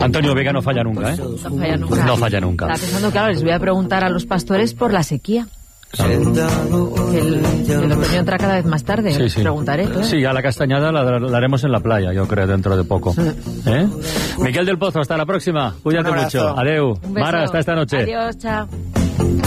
Antonio Vega no falla nunca, ¿eh? No falla nunca. No falla nunca. Estaba pensando, claro, les voy a preguntar a los pastores por la sequía. El otoño entra cada vez más tarde. Sí. Preguntaré, claro. Sí, a la castañada la haremos en la playa, yo creo, dentro de poco. ¿Eh? Miquel del Pozo, hasta la próxima. Cuídate mucho. Adeu. Un beso. Mara, hasta esta noche. Adiós, chao.